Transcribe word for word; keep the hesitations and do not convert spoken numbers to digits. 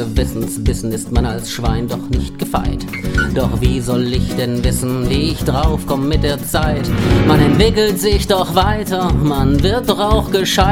Gewissensbissen ist man als Schwein doch nicht gefeit. Doch wie soll ich denn wissen, wie ich draufkomm mit der Zeit? Man entwickelt sich doch weiter, man wird doch auch gescheit.